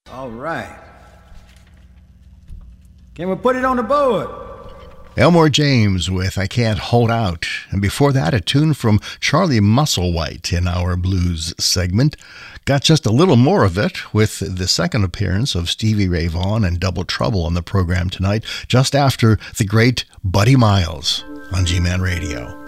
All right. Can we put it on the board? Elmore James with I Can't Hold Out. And before that, a tune from Charlie Musselwhite in our blues segment. Got just a little more of it with the second appearance of Stevie Ray Vaughan and Double Trouble on the program tonight, just after the great Buddy Miles on G-Man Radio.